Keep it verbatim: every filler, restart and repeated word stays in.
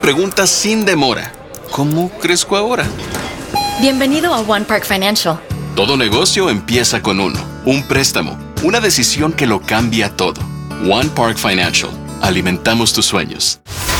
Pregunta sin demora. ¿Cómo crezco ahora? Bienvenido a One Park Financial. Todo negocio empieza con uno. Un préstamo. Una decisión que lo cambia todo. One Park Financial. Alimentamos tus sueños.